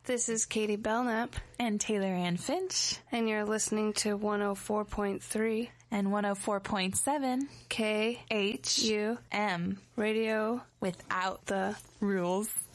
This is Katie Belknap. And Taylor Ann Finch. And you're listening to 104.3 and 104.7 KHUM Radio Radio without the rules.